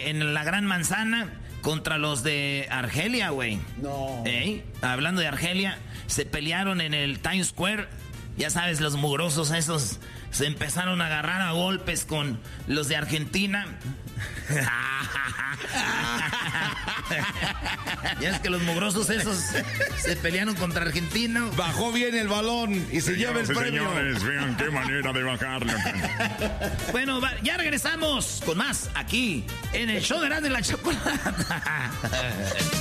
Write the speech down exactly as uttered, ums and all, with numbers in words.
en la Gran Manzana contra los de Argelia, güey. No. ¿Eh? Hablando de Argelia, se pelearon en el Times Square. Ya sabes, los mugrosos esos se empezaron a agarrar a golpes con los de Argentina. Ya es que los mugrosos esos se pelearon contra Argentina. Bajó bien el balón y se lleva el premio. Señores, vean qué manera de bajarle. Bueno, ya regresamos con más aquí en el show de Erasmo y la Chocolata.